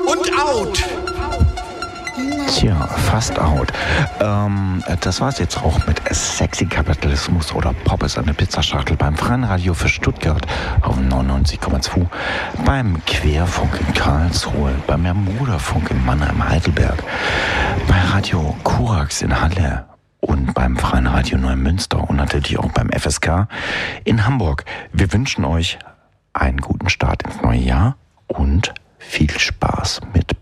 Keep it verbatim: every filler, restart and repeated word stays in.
und out. Tja, fast out. Ähm, das war's jetzt auch mit Sexy Kapitalismus oder Poppes an der Pizzaschachtel beim Freien Radio für Stuttgart auf neunundneunzig Komma zwei, beim Querfunk in Karlsruhe, beim Bermuda-Funk in Mannheim-Heidelberg, bei Radio Korax in Halle und beim Freien Radio Neumünster und natürlich auch beim F S K in Hamburg. Wir wünschen euch einen guten Start ins neue Jahr und viel Spaß mit